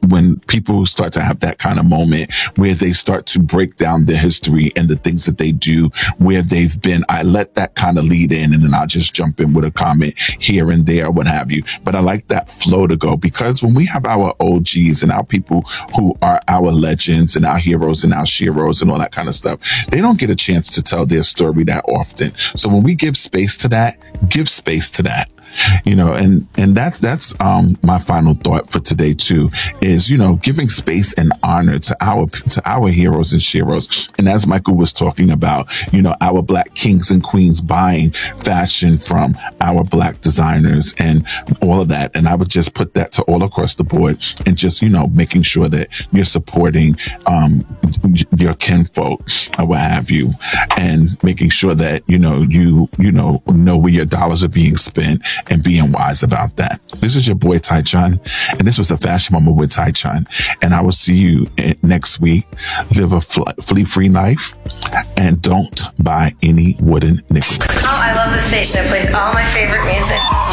when people start to have that kind of moment where they start to break down their history and the things that they do, where they've been, I let that kind of lead in, and then I'll just jump in with a comment here and there, what have you. But I like that flow to go, because when we have our OGs and our people who are our legends and our heroes and our sheroes and all that kind of stuff, they don't get a chance to tell their story that often. So when we give space to that, give space to that. You know, and that's my final thought for today too, is, you know, giving space and honor to our heroes and sheroes. And as Michael was talking about, you know, our Black kings and queens buying fashion from our Black designers and all of that. And I would just put that to all across the board, and just, you know, making sure that you're supporting your kinfolk or what have you, and making sure that, you know where your dollars are being spent, and being wise about that. This is your boy Ty Chun, and this was a Fashion Moment with Ty Chun. And I will see you next week. Live a flea-free life, and don't buy any wooden nickels. Oh, I love the station. It plays all my favorite music.